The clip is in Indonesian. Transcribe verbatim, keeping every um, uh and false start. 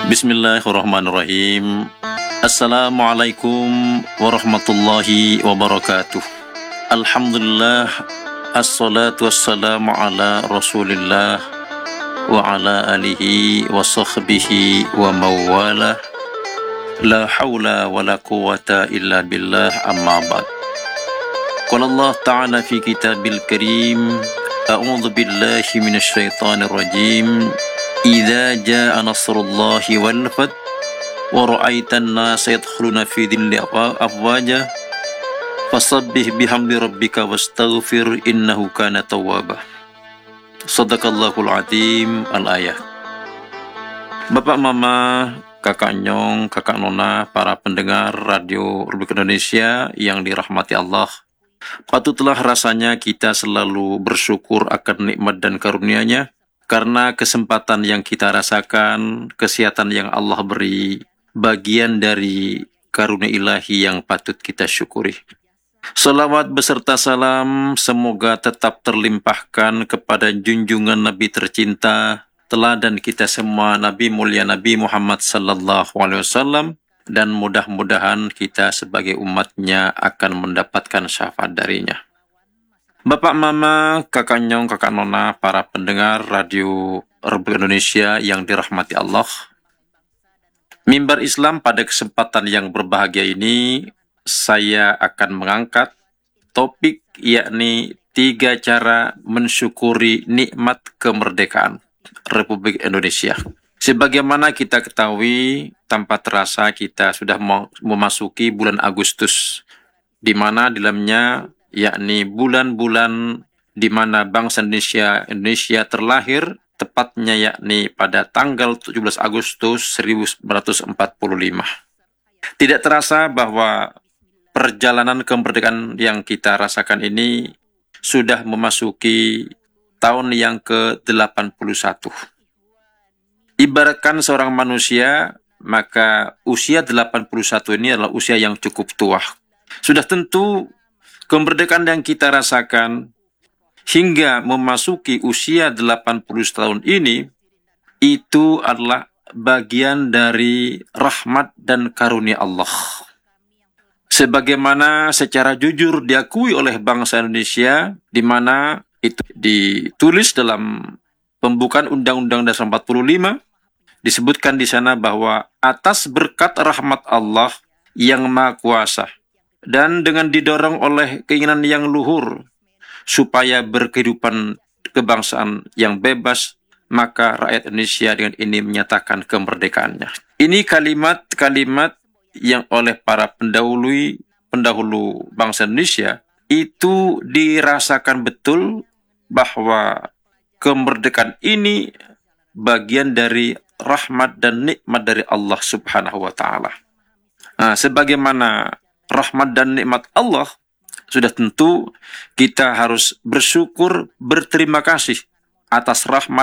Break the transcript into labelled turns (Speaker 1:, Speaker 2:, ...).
Speaker 1: Bismillahirrahmanirrahim. Assalamualaikum warahmatullahi wabarakatuh. Alhamdulillah, assalatu wassalamu ala rasulillah wa ala alihi wa sahbihi wa mawalah. La hawla wa la quwata illa billah, amma ba'd. Qala Allah ta'ala fi kitabil karim, a'udzu billahi minasy syaithanir rajim. Idza jaa nasrullahi wal fath wa ra'aitan nasa yadkhuluna fi dhilli afwaja fasabbih bihamdi rabbika wastaghfir innahu kana tawwaba. Shadaqallahul azim. Al-ayah. Bapak, mama, kakak nyong, kakak nona, para pendengar radio Republik Indonesia yang dirahmati Allah, patutlah rasanya kita selalu bersyukur akan nikmat dan karunia-Nya, karena kesempatan yang kita rasakan, kesehatan yang Allah beri, bagian dari karunia ilahi yang patut kita syukuri. Salawat beserta salam semoga tetap terlimpahkan kepada junjungan Nabi tercinta, teladan kita semua, Nabi mulia Nabi Muhammad sallallahu alaihi wasallam, dan mudah-mudahan kita sebagai umatnya akan mendapatkan syafaat darinya. Bapak, mama, kakak nyong, kakak nona, para pendengar radio Republik Indonesia yang dirahmati Allah, Mimbar Islam pada kesempatan yang berbahagia ini, saya akan mengangkat topik, yakni tiga cara mensyukuri nikmat kemerdekaan Republik Indonesia. Sebagaimana kita ketahui, tanpa terasa kita sudah memasuki bulan Agustus, di mana di dalamnya yakni bulan-bulan di mana bangsa Indonesia Indonesia terlahir, tepatnya yakni pada tanggal tujuh belas Agustus seribu sembilan ratus empat puluh lima. Tidak terasa bahwa perjalanan kemerdekaan yang kita rasakan ini sudah memasuki tahun yang ke delapan puluh satu. Ibaratkan seorang manusia, maka usia delapan puluh satu ini adalah usia yang cukup tua. Sudah tentu kemerdekaan yang kita rasakan hingga memasuki usia delapan puluh tahun ini, itu adalah bagian dari rahmat dan karunia Allah. Sebagaimana secara jujur diakui oleh bangsa Indonesia, di mana itu ditulis dalam pembukaan Undang-Undang Dasar empat puluh lima, disebutkan di sana bahwa atas berkat rahmat Allah yang Maha Kuasa, dan dengan didorong oleh keinginan yang luhur supaya berkehidupan kebangsaan yang bebas, maka rakyat Indonesia dengan ini menyatakan kemerdekaannya. Ini kalimat-kalimat yang oleh para pendahulu pendahulu bangsa Indonesia itu dirasakan betul bahwa kemerdekaan ini bagian dari rahmat dan nikmat dari Allah Subhanahu wa taala. Nah, sebagaimana rahmat dan nikmat Allah, sudah tentu kita harus bersyukur, berterima kasih atas rahmat